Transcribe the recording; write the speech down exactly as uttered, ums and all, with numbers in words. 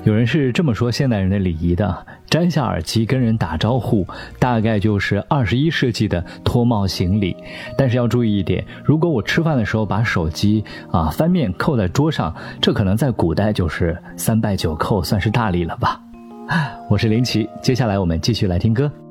有人是这么说现代人的礼仪的，摘下耳机跟人打招呼，大概就是二十一世纪的脱帽行礼。但是要注意一点，如果我吃饭的时候把手机啊翻面扣在桌上，这可能在古代就是三拜九叩，算是大礼了吧。我是林奇，接下来我们继续来听歌。